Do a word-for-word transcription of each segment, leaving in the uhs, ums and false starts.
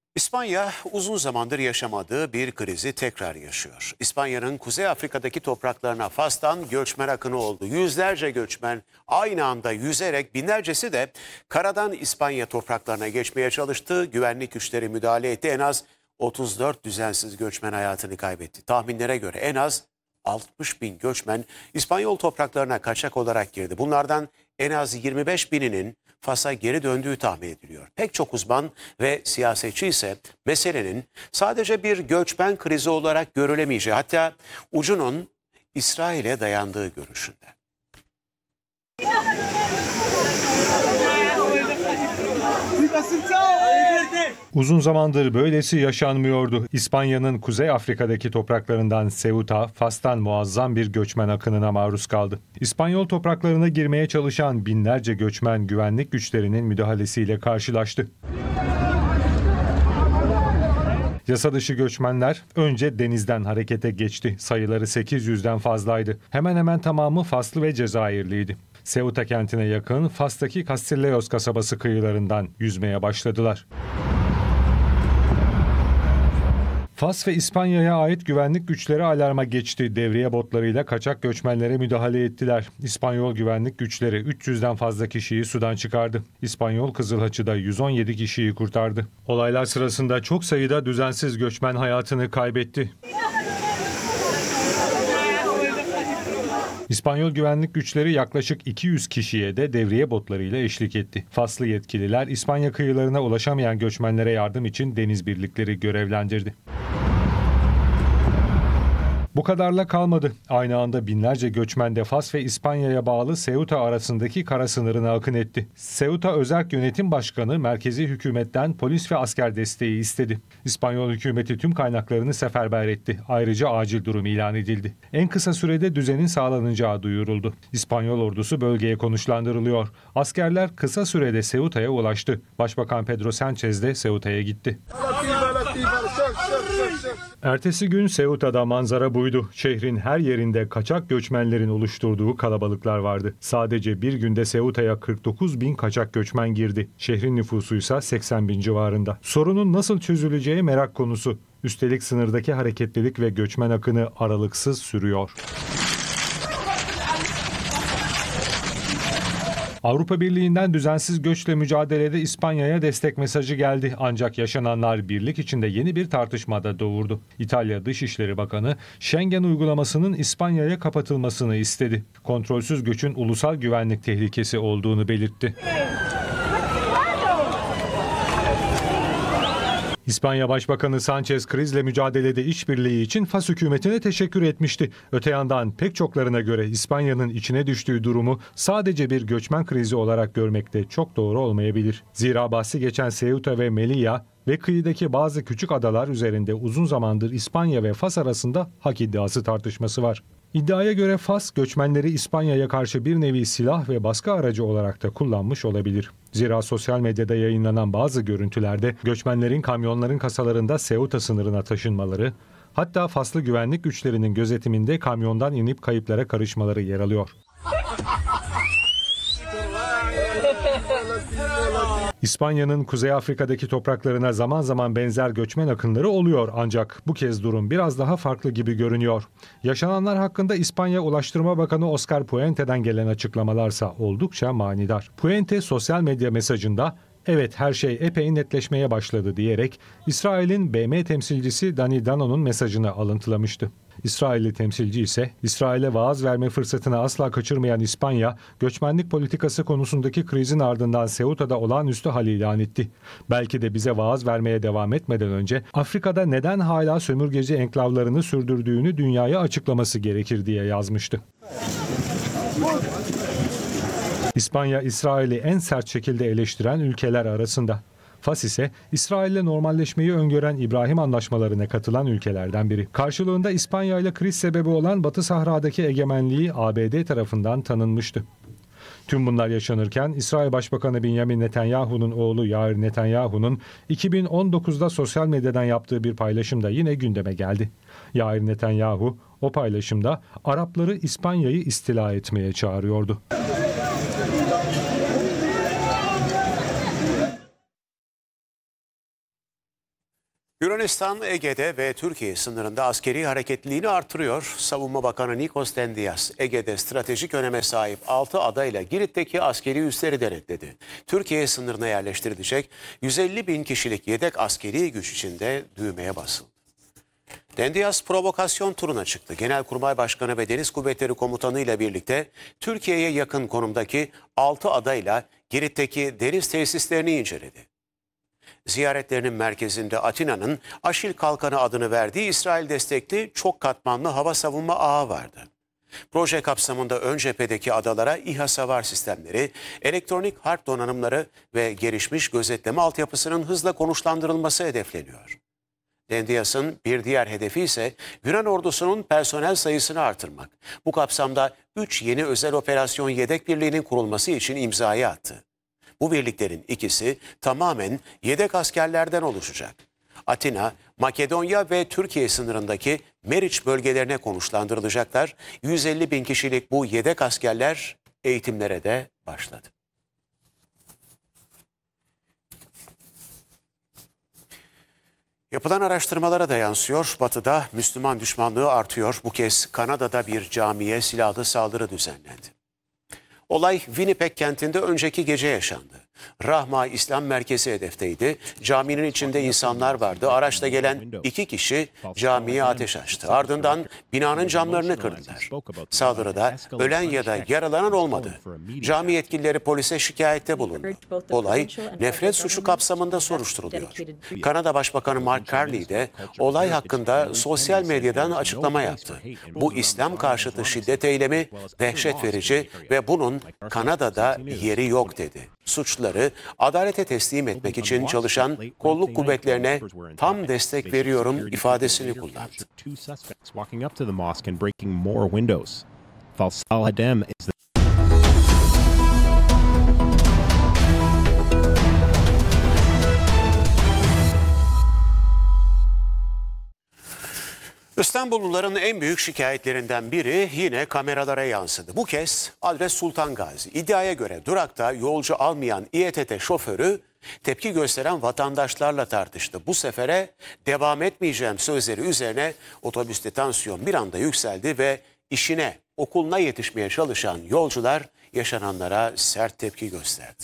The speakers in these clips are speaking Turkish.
İspanya uzun zamandır yaşamadığı bir krizi tekrar yaşıyor. İspanya'nın Kuzey Afrika'daki topraklarına Fas'tan göçmen akını oldu. Yüzlerce göçmen aynı anda yüzerek, binlercesi de karadan İspanya topraklarına geçmeye çalıştı. Güvenlik güçleri müdahale etti. En az otuz dört düzensiz göçmen hayatını kaybetti. Tahminlere göre en az altmış bin göçmen İspanyol topraklarına kaçak olarak girdi. Bunlardan en az yirmi beş bininin Fas'a geri döndüğü tahmin ediliyor. Pek çok uzman ve siyasetçi ise meselenin sadece bir göçmen krizi olarak görülemeyeceği, hatta ucunun İsrail'e dayandığı görüşünde. Uzun zamandır böylesi yaşanmıyordu. İspanya'nın Kuzey Afrika'daki topraklarından Ceuta, Fas'tan muazzam bir göçmen akınına maruz kaldı. İspanyol topraklarına girmeye çalışan binlerce göçmen güvenlik güçlerinin müdahalesiyle karşılaştı. Yasa dışı göçmenler önce denizden harekete geçti. Sayıları sekiz yüzden fazlaydı. Hemen hemen tamamı Faslı ve Cezayirliydi. Ceuta kentine yakın Fas'taki Castilleos kasabası kıyılarından yüzmeye başladılar. Fas ve İspanya'ya ait güvenlik güçleri alarma geçti. Devriye botlarıyla kaçak göçmenlere müdahale ettiler. İspanyol güvenlik güçleri üç yüzden fazla kişiyi sudan çıkardı. İspanyol Kızıl Haçı da yüz on yedi kişiyi kurtardı. Olaylar sırasında çok sayıda düzensiz göçmen hayatını kaybetti. İspanyol güvenlik güçleri yaklaşık iki yüz kişiye de devriye botlarıyla eşlik etti. Faslı yetkililer İspanya kıyılarına ulaşamayan göçmenlere yardım için deniz birlikleri görevlendirdi. Bu kadarla kalmadı. Aynı anda binlerce göçmen de Fas ve İspanya'ya bağlı Ceuta arasındaki kara sınırına akın etti. Ceuta Özerk Yönetim Başkanı merkezi hükümetten polis ve asker desteği istedi. İspanyol hükümeti tüm kaynaklarını seferber etti. Ayrıca acil durum ilan edildi. En kısa sürede düzenin sağlanacağı duyuruldu. İspanyol ordusu bölgeye konuşlandırılıyor. Askerler kısa sürede Ceuta'ya ulaştı. Başbakan Pedro Sánchez de Ceuta'ya gitti. Ertesi gün Ceuta'da manzara buydu. Şehrin her yerinde kaçak göçmenlerin oluşturduğu kalabalıklar vardı. Sadece bir günde Ceuta'ya kırk dokuz bin kaçak göçmen girdi. Şehrin nüfusuysa seksen bin civarında. Sorunun nasıl çözüleceği merak konusu. Üstelik sınırdaki hareketlilik ve göçmen akını aralıksız sürüyor. Avrupa Birliği'nden düzensiz göçle mücadelede İspanya'ya destek mesajı geldi. Ancak yaşananlar birlik içinde yeni bir tartışmada doğurdu. İtalya Dışişleri Bakanı Schengen uygulamasının İspanya'ya kapatılmasını istedi. Kontrolsüz göçün ulusal güvenlik tehlikesi olduğunu belirtti. İspanya Başbakanı Sánchez krizle mücadelede işbirliği için Fas hükümetine teşekkür etmişti. Öte yandan pek çoklarına göre İspanya'nın içine düştüğü durumu sadece bir göçmen krizi olarak görmek de çok doğru olmayabilir. Zira bahsi geçen Ceuta ve Melilla ve kıyıdaki bazı küçük adalar üzerinde uzun zamandır İspanya ve Fas arasında hak iddiası tartışması var. İddiaya göre Fas, göçmenleri İspanya'ya karşı bir nevi silah ve baskı aracı olarak da kullanmış olabilir. Zira sosyal medyada yayınlanan bazı görüntülerde göçmenlerin kamyonların kasalarında Ceuta sınırına taşınmaları, hatta Faslı güvenlik güçlerinin gözetiminde kamyondan inip kayıplara karışmaları yer alıyor. İspanya'nın Kuzey Afrika'daki topraklarına zaman zaman benzer göçmen akınları oluyor, ancak bu kez durum biraz daha farklı gibi görünüyor. Yaşananlar hakkında İspanya Ulaştırma Bakanı Oscar Puente'den gelen açıklamalarsa oldukça manidar. Puente sosyal medya mesajında "Evet, her şey epey netleşmeye başladı" diyerek İsrail'in B M temsilcisi Dani Danon'un mesajını alıntılamıştı. İsrailli temsilci ise İsrail'e vaaz verme fırsatını asla kaçırmayan İspanya, göçmenlik politikası konusundaki krizin ardından Ceuta'da olağanüstü hal ilan etti. Belki de bize vaaz vermeye devam etmeden önce Afrika'da neden hala sömürgeci enklavlarını sürdürdüğünü dünyaya açıklaması gerekir diye yazmıştı. İspanya, İsrail'i en sert şekilde eleştiren ülkeler arasında. Fas ise İsrail'le normalleşmeyi öngören İbrahim Anlaşmalarına katılan ülkelerden biri. Karşılığında İspanya ile kriz sebebi olan Batı Sahra'daki egemenliği A B D tarafından tanınmıştı. Tüm bunlar yaşanırken İsrail Başbakanı Benjamin Netanyahu'nun oğlu Yair Netanyahu'nun iki bin on dokuzda sosyal medyadan yaptığı bir paylaşımda yine gündeme geldi. Yair Netanyahu o paylaşımda Arapları İspanya'yı istila etmeye çağırıyordu. Yunanistan, Ege'de ve Türkiye sınırında askeri hareketliliğini artırıyor. Savunma Bakanı Nikos Dendias, Ege'de stratejik öneme sahip altı adayla Girit'teki askeri üsleri denetledi. Türkiye sınırına yerleştirilecek yüz elli bin kişilik yedek askeri güç içinde düğmeye basıldı. Dendias provokasyon turuna çıktı. Genelkurmay Başkanı ve Deniz Kuvvetleri Komutanı ile birlikte Türkiye'ye yakın konumdaki altı adayla Girit'teki deniz tesislerini inceledi. Ziyaretlerinin merkezinde Atina'nın Aşil Kalkanı adını verdiği İsrail destekli çok katmanlı hava savunma ağı vardı. Proje kapsamında ön cephedeki adalara İHA savar sistemleri, elektronik harp donanımları ve gelişmiş gözetleme altyapısının hızla konuşlandırılması hedefleniyor. Dendias'ın bir diğer hedefi ise Yunan ordusunun personel sayısını artırmak. Bu kapsamda üç yeni özel operasyon yedek birliğinin kurulması için imzayı attı. Bu birliklerin ikisi tamamen yedek askerlerden oluşacak. Atina, Makedonya ve Türkiye sınırındaki Meriç bölgelerine konuşlandırılacaklar. yüz elli bin kişilik bu yedek askerler eğitimlere de başladı. Yapılan araştırmalara da yansıyor. Batı'da Müslüman düşmanlığı artıyor. Bu kez Kanada'da bir camiye silahlı saldırı düzenlendi. Olay Winnipeg kentinde önceki gece yaşandı. Rahma İslam Merkezi hedefteydi. Caminin içinde insanlar vardı. Araçla gelen iki kişi camiye ateş açtı. Ardından binanın camlarını kırdılar. Saldırıda ölen ya da yaralanan olmadı. Cami yetkilileri polise şikayette bulundu. Olay nefret suçu kapsamında soruşturuluyor. Kanada Başbakanı Mark Carney de olay hakkında sosyal medyadan açıklama yaptı. Bu İslam karşıtı şiddet eylemi dehşet verici ve bunun Kanada'da yeri yok dedi. Suçluları adalete teslim etmek için çalışan kolluk kuvvetlerine tam destek veriyorum ifadesini kullandı. İstanbulluların en büyük şikayetlerinden biri yine kameralara yansıdı. Bu kez adres Sultan Gazi. İddiaya göre durakta yolcu almayan İETT şoförü tepki gösteren vatandaşlarla tartıştı. Bu sefere devam etmeyeceğim sözleri üzerine otobüste tansiyon bir anda yükseldi ve işine, okuluna yetişmeye çalışan yolcular yaşananlara sert tepki gösterdi.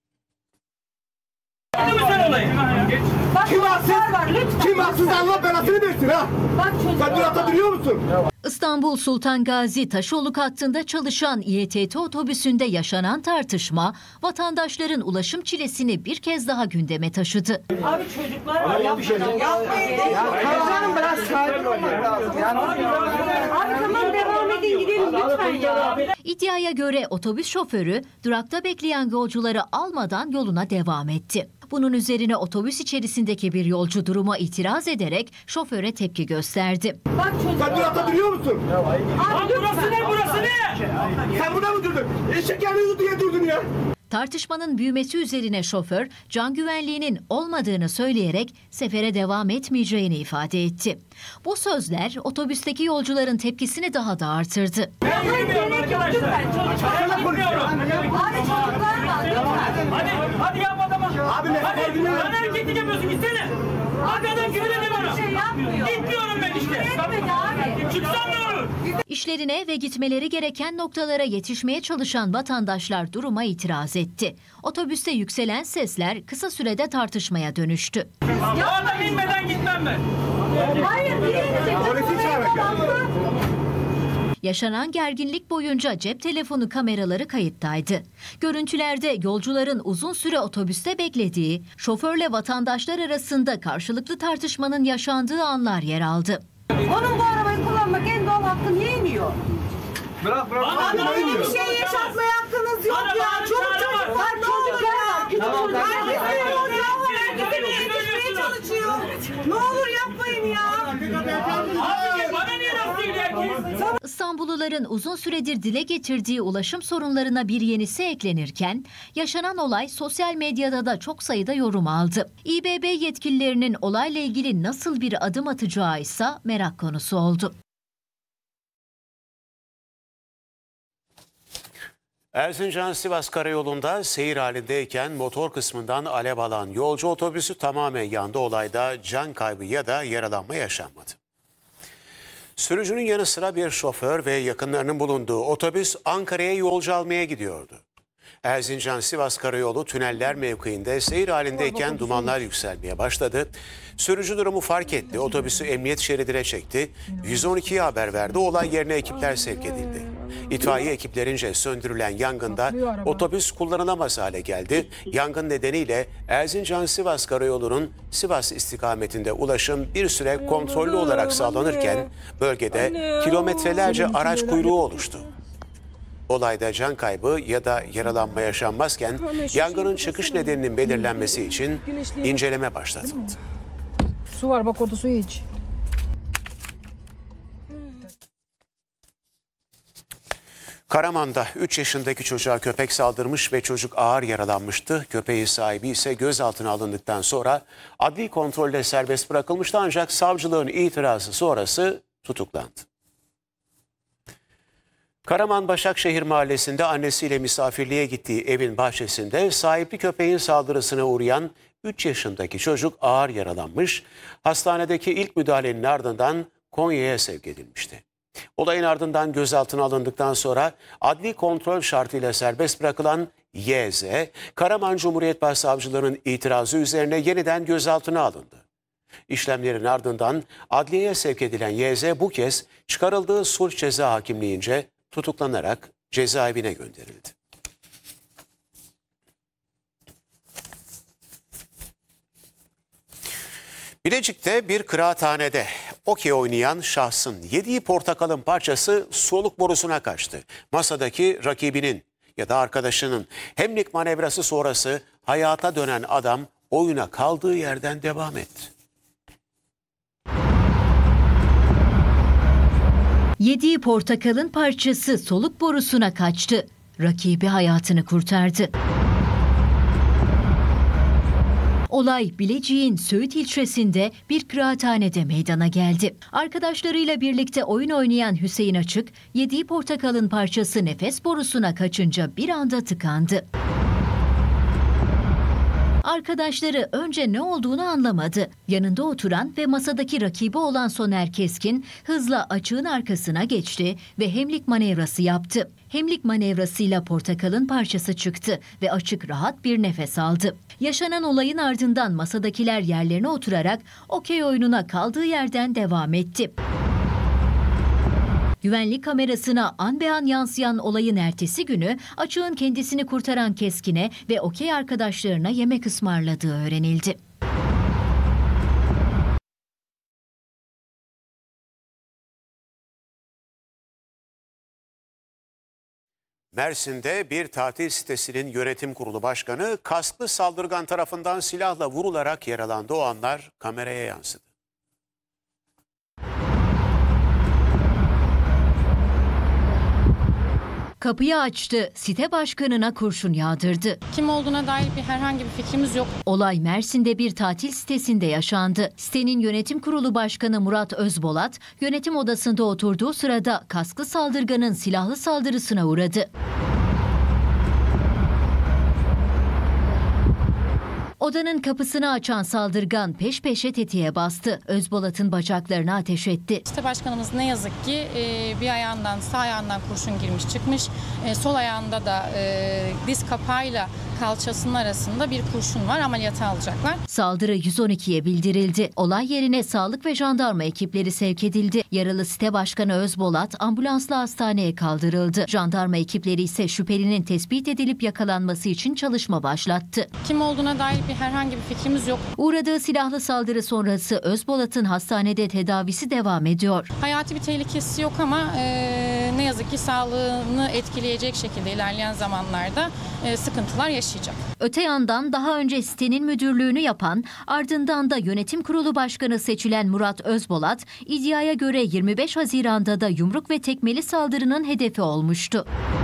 Kim haksız? Kim haksız Allah belasını versin ha? Sen durakta duruyor musun? İstanbul Sultan Gazi Taşoluk hattında çalışan İETT otobüsünde yaşanan tartışma vatandaşların ulaşım çilesini bir kez daha gündeme taşıdı. Abi çocuklar var, yapmayın. Yapmayın. Canım biraz sakin olmak lazım. Abi tamam devam edin gidelim lütfen ya. İddiaya göre otobüs şoförü durakta bekleyen yolcuları almadan yoluna devam etti. Bunun üzerine otobüs içerisindeki bir yolcu duruma itiraz ederek şoföre tepki gösterdi. Bak çocuklar. Sen durakta duruyor musun? Abi burası ne burası ne? Sen burada mı durdun? Eşek yanıyordu diye durdun ya. Tartışmanın büyümesi üzerine şoför can güvenliğinin olmadığını söyleyerek sefere devam etmeyeceğini ifade etti. Bu sözler otobüsteki yolcuların tepkisini daha da artırdı. Ben bilmiyorum arkadaşlar. Ben bilmiyorum. Abi çocuklar var lütfen. Hadi hadi yap adama. Abi ne? Hadi sen hareketlik yapıyorsun gitsene. Arkadan küfür edin bana. şey yapmıyor. Gitmiyorum ben işte. Etmedi abi. Çıksam ne olur? İşlerine ve gitmeleri gereken noktalara yetişmeye çalışan vatandaşlar duruma itiraz etti. Otobüste yükselen sesler kısa sürede tartışmaya dönüştü. Orada inmeden gitmem ben. Hayır, polisi çağıracağım. Yaşanan gerginlik boyunca cep telefonu kameraları kayıttaydı. Görüntülerde yolcuların uzun süre otobüste beklediği, şoförle vatandaşlar arasında karşılıklı tartışmanın yaşandığı anlar yer aldı. Onun bu arabayı kullanmak en doğal hakkı niye iniyor? Bırak bırak. Ama böyle bir şey yaşatmaya hakkınız yok Bana ya. bağırın, Çoluk çağırın çocuk var. var, ne olur ya. Küçük Tamam, çocuk. tamam. Herkes bir yolcu ama herkese bir yetişmeye çalışıyor. Ne olur yapmayın ya. Abi bana niye laf değil herkes? İstanbulluların uzun süredir dile getirdiği ulaşım sorunlarına bir yenisi eklenirken yaşanan olay sosyal medyada da çok sayıda yorum aldı. İBB yetkililerinin olayla ilgili nasıl bir adım atacağı ise merak konusu oldu. Erzincan-Sivas Karayolu'nda seyir halindeyken motor kısmından alev alan yolcu otobüsü tamamen yandı. Olayda can kaybı ya da yaralanma yaşanmadı. Sürücünün yanı sıra bir şoför ve yakınlarının bulunduğu otobüs Ankara'ya yolcu almaya gidiyordu. Erzincan-Sivas Karayolu tüneller mevkiinde seyir halindeyken dumanlar yükselmeye başladı. Sürücü durumu fark etti. Otobüsü emniyet şeridine çekti. yüz on ikiye haber verdi. Olay yerine ekipler sevk edildi. İtfaiye ekiplerince söndürülen yangında otobüs kullanılamaz hale geldi. Yangın nedeniyle Erzincan-Sivas Karayolu'nun Sivas istikametinde ulaşım bir süre kontrollü olarak sağlanırken bölgede kilometrelerce araç kuyruğu oluştu. Olayda can kaybı ya da yaralanma yaşanmazken yangının çıkış nedeninin belirlenmesi için inceleme başlatıldı. Su var, bak orada suyu iç. Karaman'da üç yaşındaki çocuğa köpek saldırmış ve çocuk ağır yaralanmıştı. Köpeğin sahibi ise gözaltına alındıktan sonra adli kontrolle serbest bırakılmıştı ancak savcılığın itirazı sonrası tutuklandı. Karaman Başakşehir Mahallesi'nde annesiyle misafirliğe gittiği evin bahçesinde sahipli köpeğin saldırısına uğrayan üç yaşındaki çocuk ağır yaralanmış, hastanedeki ilk müdahalenin ardından Konya'ya sevk edilmişti. Olayın ardından gözaltına alındıktan sonra adli kontrol şartıyla serbest bırakılan Y Z, Karaman Cumhuriyet Başsavcılığı'nın itirazı üzerine yeniden gözaltına alındı. İşlemlerin ardından adliyeye sevk edilen Y Z bu kez çıkarıldığı sulh ceza hakimliğince tutuklanarak cezaevine gönderildi. Bilecik'te bir kıraathanede okey oynayan şahsın yediği portakalın parçası soluk borusuna kaçtı. Masadaki rakibinin ya da arkadaşının hemlik manevrası sonrası hayata dönen adam oyuna kaldığı yerden devam etti. Yediği portakalın parçası soluk borusuna kaçtı. Rakibi hayatını kurtardı. Olay Bilecik'in Söğüt ilçesinde bir kıraathanede meydana geldi. Arkadaşlarıyla birlikte oyun oynayan Hüseyin Açık, yediği portakalın parçası nefes borusuna kaçınca bir anda tıkandı. Arkadaşları önce ne olduğunu anlamadı. Yanında oturan ve masadaki rakibi olan Soner Keskin hızla Açık'ın arkasına geçti ve hemlik manevrası yaptı. Hemlik manevrasıyla portakalın parçası çıktı ve Açık rahat bir nefes aldı. Yaşanan olayın ardından masadakiler yerlerine oturarak okey oyununa kaldığı yerden devam etti. Güvenlik kamerasına an be an yansıyan olayın ertesi günü Açık'ın kendisini kurtaran Keskin'e ve okey arkadaşlarına yemek ısmarladığı öğrenildi. Mersin'de bir tatil sitesinin yönetim kurulu başkanı kasklı saldırgan tarafından silahla vurularak yaralandı. O anlar kameraya yansıdı. Kapıyı açtı, site başkanına kurşun yağdırdı. Kim olduğuna dair bir herhangi bir fikrimiz yok. Olay Mersin'de bir tatil sitesinde yaşandı. Sitenin yönetim kurulu başkanı Murat Özbolat, yönetim odasında oturduğu sırada kasklı saldırganın silahlı saldırısına uğradı. Odanın kapısını açan saldırgan peş peşe tetiğe bastı. Özbolat'ın bacaklarına ateş etti. İşte başkanımız ne yazık ki bir ayağından sağ ayağından kurşun girmiş çıkmış. Sol ayağında da diz kapağıyla kalçasının arasında bir kurşun var, ameliyata alacaklar. Saldırı yüz on ikiye bildirildi. Olay yerine sağlık ve jandarma ekipleri sevk edildi. Yaralı site başkanı Özbolat ambulansla hastaneye kaldırıldı. Jandarma ekipleri ise şüphelinin tespit edilip yakalanması için çalışma başlattı. Kim olduğuna dair bir herhangi bir fikrimiz yok. Uğradığı silahlı saldırı sonrası Özbolat'ın hastanede tedavisi devam ediyor. Hayati bir tehlikesi yok ama e, ne yazık ki sağlığını etkileyecek şekilde ilerleyen zamanlarda e, sıkıntılar yaşayacak. Öte yandan daha önce sitenin müdürlüğünü yapan, ardından da yönetim kurulu başkanı seçilen Murat Özbolat, iddiaya göre yirmi beş Haziran'da da yumruk ve tekmeli saldırının hedefi olmuştu.